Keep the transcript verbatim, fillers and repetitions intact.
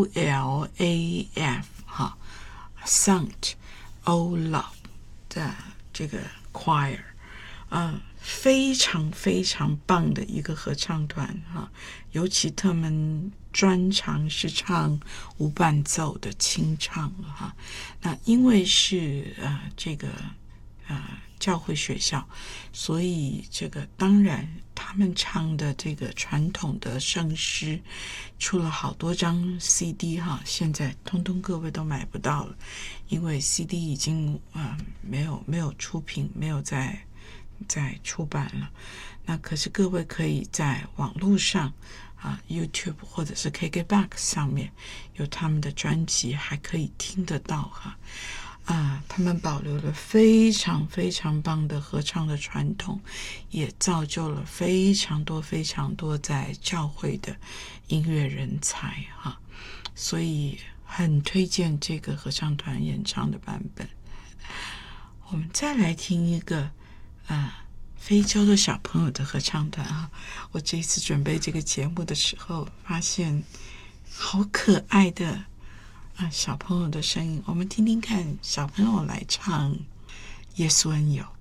O L A F 哈 Sankt Olaf 的这个 choir， 呃，非常非常棒的一个合唱团哈，尤其他们专长是唱无伴奏的清唱哈。那因为是呃这个呃教会学校，所以这个当然他们唱的这个传统的圣诗出了好多张 C D 哈，现在通通各位都买不到了，因为 C D 已经呃没有没有出品，没有在在出版了。那可是各位可以在网络上啊 YouTube 或者是 K K B O X 上面有他们的专辑，还可以听得到哈。啊，他们保留了非常非常棒的合唱的传统，也造就了非常多非常多在教会的音乐人才哈，所以很推荐这个合唱团演唱的版本。我们再来听一个啊，非洲的小朋友的合唱团啊，我这一次准备这个节目的时候，发现好可爱的啊，小朋友的声音，我们听听看小朋友来唱《耶稣恩友》。